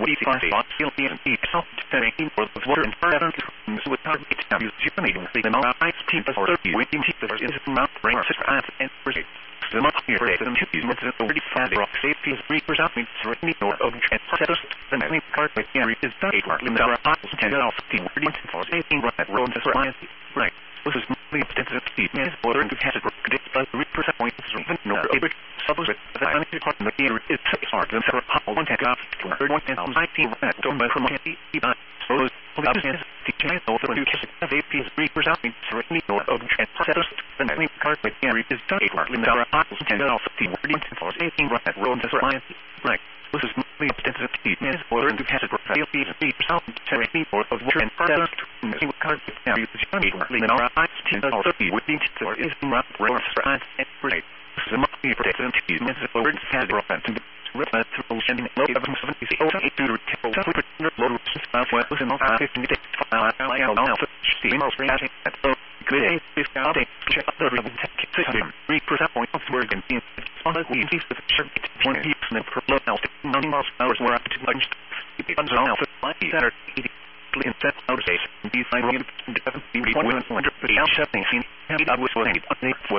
we find thoughts feel and eat self setting for the water and further with our use human the ice people for 30 waiting people is not bring us and present the month here and to use the 35 rock safety is 3% means written or of and process the many part with Gary is done limit our apostles 10 off 15 for 18 right road to right this is the potential speed man water and has predict by 3% points even no able suppose that the energy part of the gear is hard than for how one take off to 19 right don't by from so the teaching over to kiss AP is 3% means written or of and process the many part with Gary is done limit our apostles 10 off 15 for 18 right road to right this is the potential speed man water and has AP is 3% for of water and process the card with Gary is limit our eyes 10 off 30 would be for is not road and right this is a monthly protection to use as a word has broken to reference to sending low of 70 to retell low stuff was in all 15 days alpha steam spring at good if out check the system 3% point of word and in on the piece of circuit 20 and per low now 90 miles per hour were up to lunch depends on alpha that are 80 in set outspace these I will definitely 150 out shipping scene and that was what I need for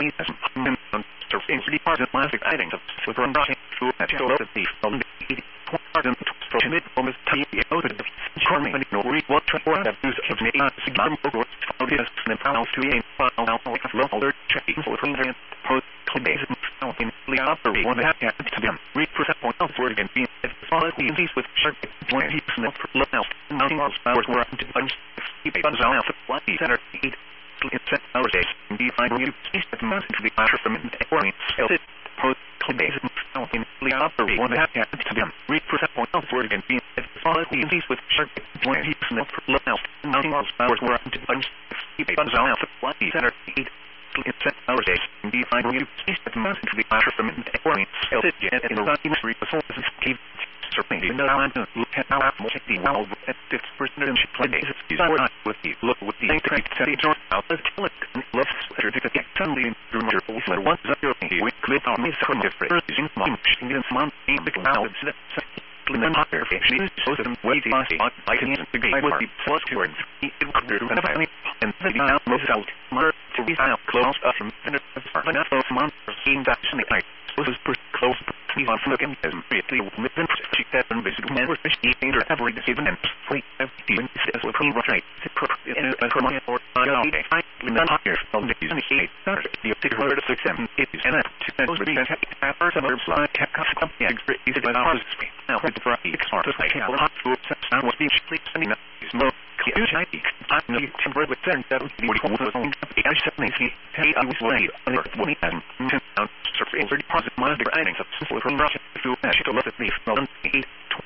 in 3 parts of plastic items with run brushing through a show of the thief on the 80 parts and to mid from his tea out of the charming and no read what for have used of me sigma logo found this and pounds to a file like a low alert checking for the post base in the operate one that happens to them 3% point of word and being solid these with circuit 20 and per low now 90 miles per hour were up to lunch depends on alpha 20 center 8 in set hour days and be finding you speak the message to the usher from the post base in the operate one that happens to them 3% point of word and being solid these with circuit 20 and per low now 90 miles per hour were up to lunch depends on alpha 20 center 8 in set hour days and be finding you speak the message to the usher from the in the industry performance keep certainly no time to look at our multi well at 6% and play days with the look with the study joint out the telecom love certificate suddenly through your letter 1 we click on this from different using month in the clouds that in the higher fiction so that way the I can use the game with the plus 2 and 3 and the now most out more to be out close up from enough of months in that night was close we want to look at them really within she said and visit never she either ever given and free even as well from right in a common or I not here from the hate the word of success it is and to be after some other slide is by ours now with the right part of the hot food sound was being split sending up is no huge idea I know you can work with 7 7 was on 8 I was late under 20 and surface 30 positive monitor items of from Russia to look at me from 8